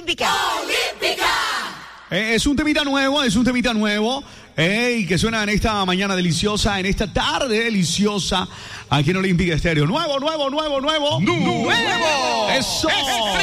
Olímpica. Es un temita nuevo, que suena en esta mañana deliciosa, en esta tarde deliciosa, aquí en Olímpica Estéreo. ¡Nuevo! ¡Nuevo! ¡Eso!